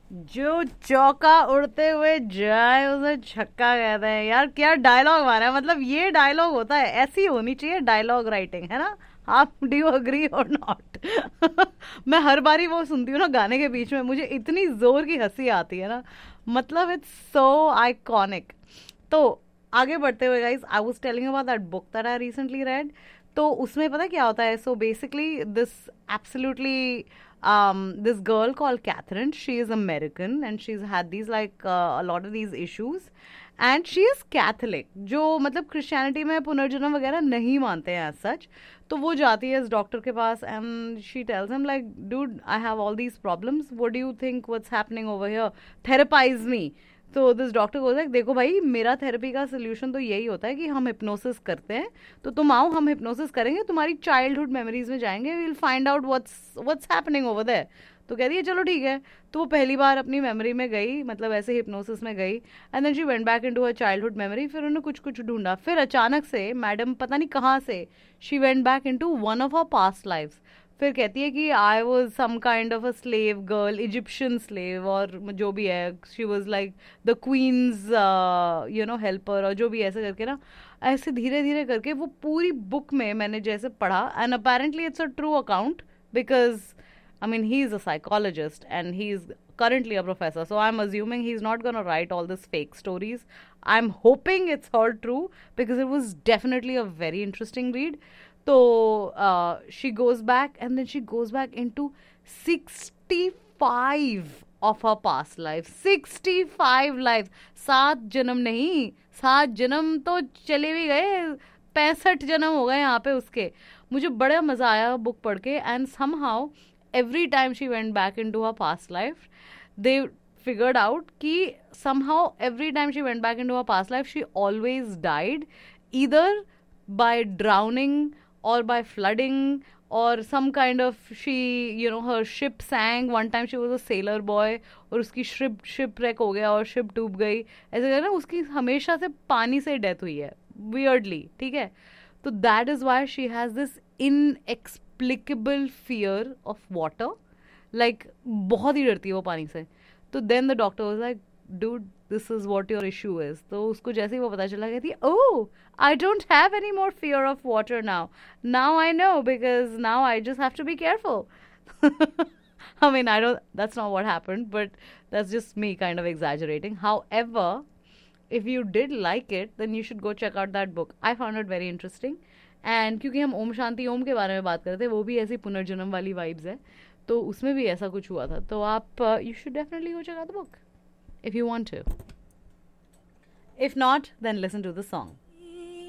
जो चौका उड़ते हुए जाए उसे छक्का कहते हैं। यार क्या डायलॉग मारा है, मतलब ये डायलॉग होता है, ऐसी होनी चाहिए डायलॉग राइटिंग, है ना? आप डू यू अग्री और नॉट? मैं हर बारी वो सुनती हूँ ना गाने के बीच में, मुझे इतनी जोर की हंसी आती है ना, मतलब इट्स सो आइकॉनिक। तो आगे बढ़ते हुए guys, I was telling about that book that I recently red. तो उसमें पता क्या होता है, so basically this absolutely this girl called Catherine. She is American and she's had these like a lot of these issues. And she is Catholic, जो मतलब Christianity में पुनर्जन्म वगैरह नहीं मानते हैं as such. तो वो जाती है इस डॉक्टर के पास and she tells him like, dude, I have all these problems. What do you think what's happening over here? Therapize me. तो दिस डॉक्टर को लाइक, देखो भाई, मेरा थेरेपी का सोल्यूशन तो यही होता है कि हम हिप्नोसिस करते हैं, तो तुम आओ, हम हिप्नोसिस करेंगे, तुम्हारी चाइल्डहुड मेमोरीज में जाएंगे, we will find out what's happening over there. तो कह रही है चलो ठीक है। तो वो पहली बार अपनी मेमोरी में गई, मतलब ऐसे हिप्नोसिस में गई, and then she went back into her childhood memory. फिर उन्होंने कुछ कुछ ढूंढा, फिर अचानक से मैडम पता नहीं कहाँ से she went back into one of her past lives. फिर कहती है कि I was some kind of a slave girl, Egyptian slave, और जो भी है, she was like the queen's helper, और जो भी ऐसे करके ना, ऐसे धीरे धीरे करके वो पूरी बुक में मैंने जैसे पढ़ा, and apparently it's a true account, because I mean, he is a psychologist and he is currently a professor. So I'm assuming he's not going to write all these fake stories. I'm hoping it's all true because it was definitely a very interesting read. So she goes back and then she goes back into 65 of her past life. 65 lives. 7 जन्म नहीं, 7 जन्म तो चले भी गए, 65 जन्म हो गए यहाँ पे उसके। मुझे बड़ा मजा आया बुक पढ़ के, and somehow every time she went back into her past life, they figured out ki somehow every time she went back into her past life, she always died either by drowning or by flooding or some kind of, she, her ship sank one time, she was a sailor boy और उसकी ship wreck हो गया और ship डूब गई, ऐसे करके ना उसकी हमेशा से पानी से डेथ हुई है weirdly, ठीक है? तो that is why she has this inexplicable fear of water, like बहुत ही डरती है वो पानी से। तो then the doctor was like, dude, this is what your issue is. तो उसको जैसे ही वो पता चला, कहती है, oh, I don't have any more fear of water now. Now I know because now I just have to be careful. I mean, that's not what happened, but that's just me kind of exaggerating. However, if you did like it, then you should go check out that book. I found it very interesting. And क्योंकि हम ओम शांति ओम के बारे में बात कर रहे थे, वो भी ऐसी पुनर्जन्म वाली वाइब्स है, तो उसमें भी ऐसा कुछ हुआ था। तो आप you should definitely go check out the book if you want to. If not, then listen to the song.